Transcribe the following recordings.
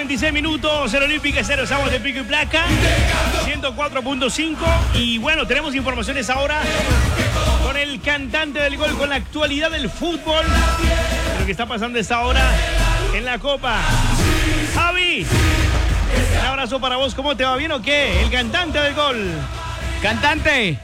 26 minutos, el Olímpica Estéreo, estamos de pico y placa, 104.5. Y bueno, tenemos informaciones ahora con el cantante del gol, con la actualidad del fútbol, lo que está pasando a esta hora en la Copa. Javi, un abrazo para vos, ¿cómo te va? ¿Bien o qué? El cantante del gol. Cantante.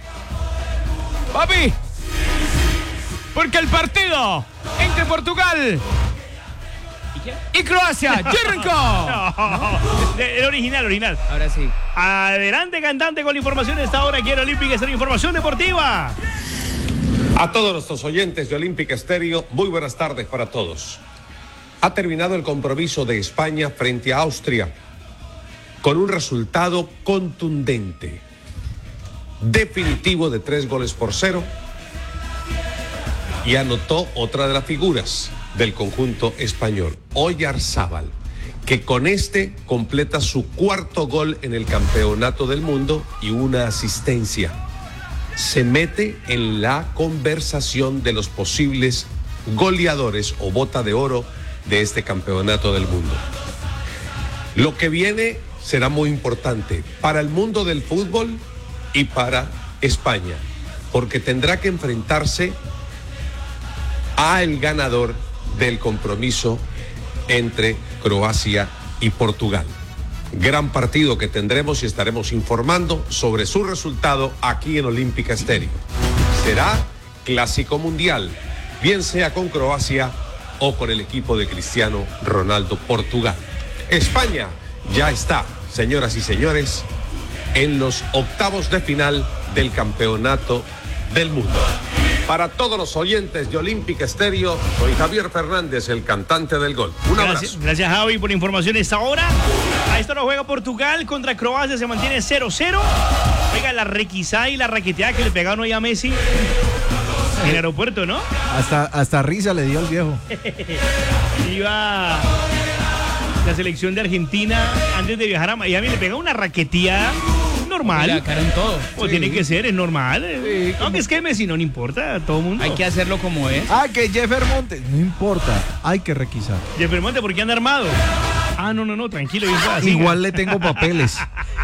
Papi. Porque el partido entre Portugal y Croacia ya arrancó. No, el original. Ahora sí. Adelante, cantante, con la información de esta hora aquí en Olímpica Estéreo, información deportiva. A todos nuestros oyentes de Olímpica Estéreo, muy buenas tardes para todos. Ha terminado el compromiso de España frente a Austria con un resultado contundente, definitivo de 3-0, y anotó otra de las figuras del conjunto español, Oyarzábal, que con este completa su cuarto gol en el campeonato del mundo y una asistencia. Se mete en la conversación de los posibles goleadores o bota de oro de este campeonato del mundo. Lo que viene será muy importante para el mundo del fútbol y para España, porque tendrá que enfrentarse al ganador del compromiso entre Croacia y Portugal. Gran partido que tendremos y estaremos informando sobre su resultado aquí en Olímpica Estéreo. Será clásico mundial, bien sea con Croacia o con el equipo de Cristiano Ronaldo, Portugal. España ya está, señoras y señores, en los octavos de final del campeonato del mundo. Para todos los oyentes de Olímpica Estéreo, soy Javier Fernández, el cantante del gol. Un abrazo. Gracias, Javi, por la información a esta hora. A esta hora juega Portugal contra Croacia, se mantiene 0-0. Oiga, la requisada y la raqueteada que le pegaron hoy a Messi en el aeropuerto, ¿no? Hasta risa le dio al viejo. Iba la selección de Argentina antes de viajar a Miami, le pega una raqueteada normal. La cara en todo. Pues sí. Tiene que ser, es normal. Sí, aunque es que Messi no importa a todo el mundo. Hay que hacerlo como es. Que Jeffer Montes, no importa, hay que requisar. Jeffer Montes, ¿por qué anda armado? No, tranquilo. Igual le tengo papeles.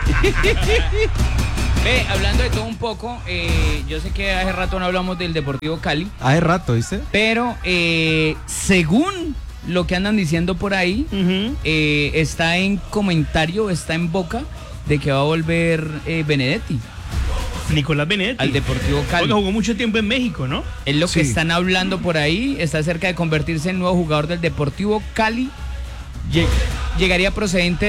Hablando de todo un poco, yo sé que hace rato no hablamos del Deportivo Cali. Hace rato, ¿viste? Pero según lo que andan diciendo por ahí, está en comentario, está en boca de que va a volver Benedetti. Nicolás Benedetti. Al Deportivo Cali. Porque jugó mucho tiempo en México, ¿no? Es lo que están hablando por ahí. Está cerca de convertirse en nuevo jugador del Deportivo Cali. Llegaría procedente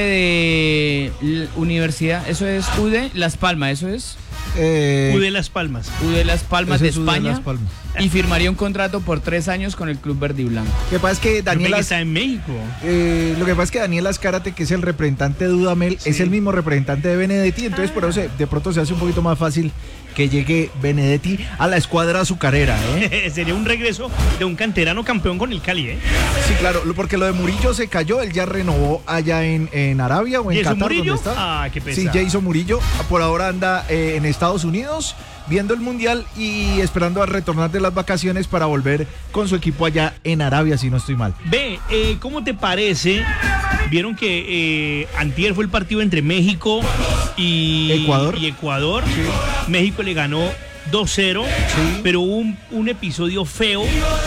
de Universidad, eso es UD Las Palmas, eso es. UD Las Palmas. UD Las Palmas de España. Las Palmas. Y firmaría un contrato por 3 años con el club verde y blanco. Lo que pasa es que Daniel está en México. Lo que pasa es que Daniel Azcárate, que es el representante de Dudamel, es el mismo representante de Benedetti, entonces por eso de pronto se hace un poquito más fácil que llegue Benedetti a la escuadra azucarera, Sería un regreso de un canterano campeón con el Cali, Sí, claro, porque lo de Murillo se cayó, él ya renovó allá en Arabia o en Qatar, Murillo? ¿dónde está? Qué pesado. Sí, Jason Murillo, por ahora anda en Estados Unidos viendo el Mundial y esperando a retornar de las vacaciones para volver con su equipo allá en Arabia, si no estoy mal. ¿Cómo te parece? Vieron que antier fue el partido entre México y Ecuador. Sí. México le ganó 2-0, pero hubo un episodio feo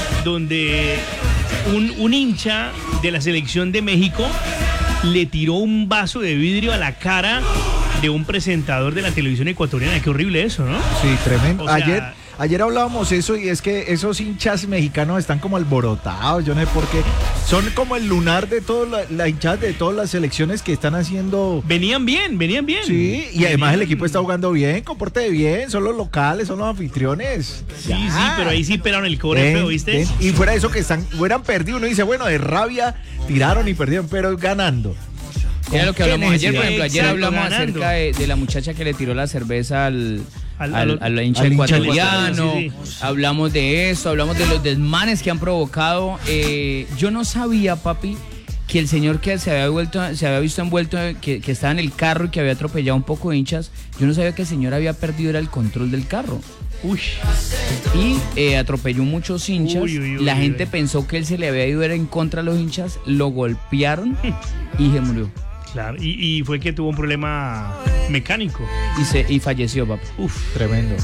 donde un hincha de la selección de México le tiró un vaso de vidrio a la cara de un presentador de la televisión ecuatoriana. Qué horrible eso, ¿no? Sí, tremendo. O sea, ayer hablábamos eso y es que esos hinchas mexicanos están como alborotados, yo no sé por qué. Son como el lunar de toda la hinchada de todas las selecciones que están haciendo. Venían bien. Sí, y además el equipo está jugando bien, comporte bien, son los locales, son los anfitriones. Sí, pero ahí sí peraron el cobre feo, ¿viste? Y fuera de eso que hubieran perdido, uno dice, bueno, de rabia tiraron y perdieron, pero ganando. Era lo que hablamos ayer, por ejemplo, ayer hablamos acerca de la muchacha que le tiró la cerveza al hincha ecuatoriano, hablamos de eso, hablamos de los desmanes que han provocado. Yo no sabía, papi, que el señor que se había visto envuelto, que estaba en el carro y que había atropellado un poco de hinchas, yo no sabía que el señor había perdido el control del carro. y atropelló muchos hinchas. La gente pensó que él se le había ido en contra de los hinchas, lo golpearon y se murió. Claro, y fue que tuvo un problema mecánico. Y falleció, papá. Tremendo.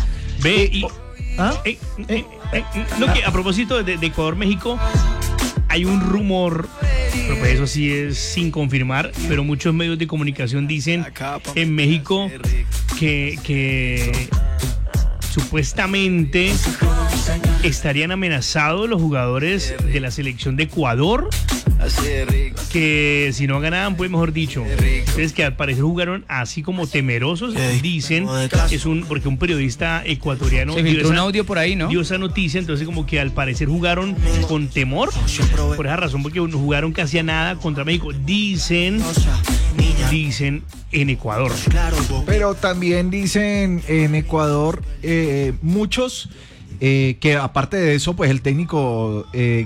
No, que a propósito de Ecuador-México, hay un rumor, pero pues eso sí es sin confirmar, pero muchos medios de comunicación dicen en México que supuestamente estarían amenazados los jugadores de la selección de Ecuador, que si no ganaban, pues mejor dicho. Entonces, que al parecer jugaron así como temerosos, dicen, porque un periodista ecuatoriano se filtró un audio por ahí, ¿no? Dio esa noticia, entonces como que al parecer jugaron con temor, por esa razón, porque jugaron casi a nada contra México, dicen en Ecuador. Pero también dicen en Ecuador muchos que aparte de eso, pues el técnico de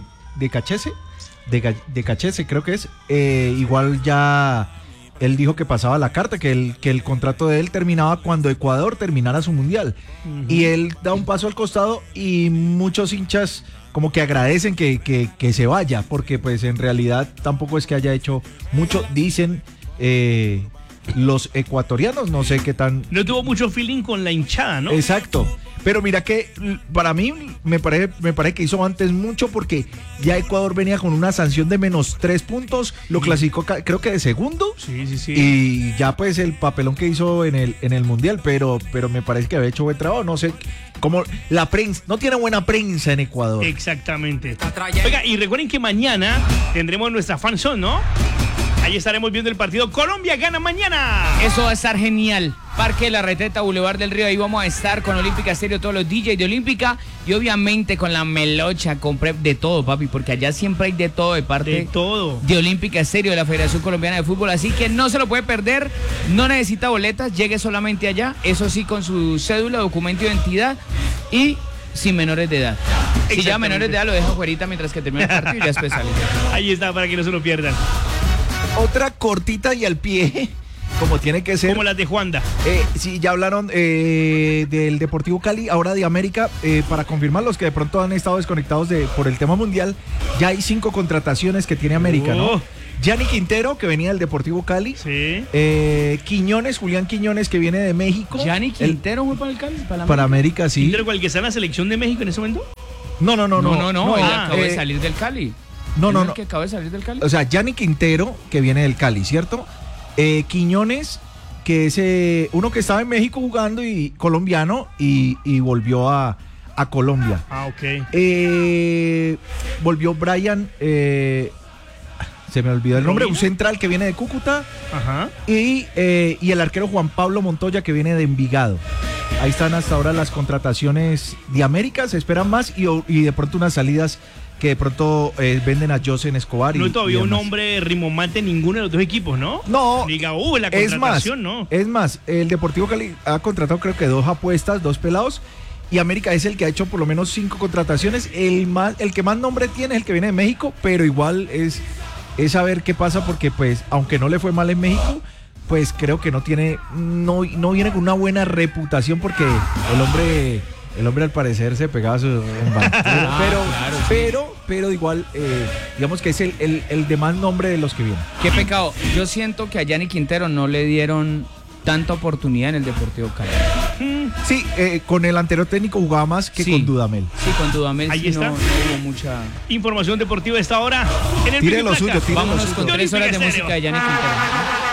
Cachese creo que es, igual ya él dijo que pasaba la carta, que el contrato de él terminaba cuando Ecuador terminara su mundial. Y él da un paso al costado y muchos hinchas como que agradecen que se vaya, porque pues en realidad tampoco es que haya hecho mucho, dicen los ecuatorianos, no sé qué tan... No tuvo mucho feeling con la hinchada, ¿no? Exacto. Pero mira que para mí me parece que hizo antes mucho, porque ya Ecuador venía con una sanción de -3 puntos, lo clasificó creo que de segundo. Sí. Y ya pues el papelón que hizo en el Mundial, pero me parece que había hecho buen trabajo, no sé, como la prensa, no tiene buena prensa en Ecuador. Exactamente. Oiga, y recuerden que mañana tendremos nuestra fan zone, ¿no? Ahí estaremos viendo el partido. Colombia gana mañana. Eso va a estar genial. Parque de la Reteta, Boulevard del Río. Ahí vamos a estar con Olímpica Estéreo, todos los DJs de Olímpica. Y obviamente con la melocha, con prep, de todo, papi. Porque allá siempre hay de todo de parte de Olímpica Estéreo, de la Federación Colombiana de Fútbol. Así que no se lo puede perder. No necesita boletas. Llegue solamente allá. Eso sí, con su cédula, documento de identidad y sin menores de edad. Si ya menores de edad, lo dejo afuera mientras que termine el partido y ya después sale. Ahí está, para que no se lo pierdan. Otra cortita y al pie, como tiene que ser. Como las de Juanda. Sí, ya hablaron del Deportivo Cali, ahora de América. Para confirmar, los que de pronto han estado desconectados por el tema mundial, ya hay 5 contrataciones que tiene América, ¿no? Gianni Quintero, que venía del Deportivo Cali. Sí. Quiñones, Julián Quiñones, que viene de México. ¿Gianni Quintero fue para el Cali? Para América, sí. ¿Quintero, el que está en la selección de México en ese momento? No, él acabó de salir del Cali. No. ¿Que acaba de salir del Cali? O sea, Gianni Quintero, que viene del Cali, ¿cierto? Quiñones, que es uno que estaba en México jugando, y colombiano, y volvió a Colombia. Ok. Volvió Brian, se me olvidó el nombre, un central que viene de Cúcuta. Ajá. Y el arquero Juan Pablo Montoya, que viene de Envigado. Ahí están hasta ahora las contrataciones de América, se esperan más, y de pronto unas salidas que de pronto venden a José Escobar. No hay todavía un hombre rimomante en ninguno de los dos equipos, ¿no? No. Diga, la contratación, no. Es más, el Deportivo Cali ha contratado creo que 2 apuestas, 2 pelados, y América es el que ha hecho por lo menos 5 contrataciones. El que más nombre tiene es el que viene de México, pero igual es saber qué pasa, porque pues, aunque no le fue mal en México, pues creo que no viene con una buena reputación, porque el hombre al parecer se pegaba su pero igual digamos que es el de más nombre de los que vienen. Qué pecado. Yo siento que a Gianni Quintero no le dieron tanta oportunidad en el Deportivo Cali. Sí, con el anterior técnico jugaba más que con Dudamel. Sí, con Dudamel. Ahí está. No hubo mucha información deportiva a esta hora. Tire lo suyo. Vámonos con 3 horas de música de Gianni Quintero.